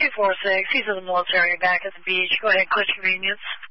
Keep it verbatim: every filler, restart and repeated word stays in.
two four six. He's in the military back at the beach. Go ahead, click convenience.